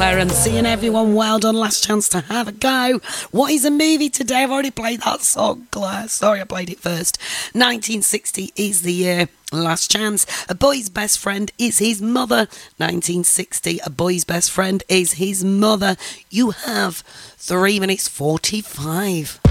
And seeing everyone, well done. Last chance to have a go. What is a movie today? I've already played that song, Claire. Sorry, I played it first. 1960 is the year. Last chance. A boy's best friend is his mother. 1960. A boy's best friend is his mother. You have 3 minutes 45.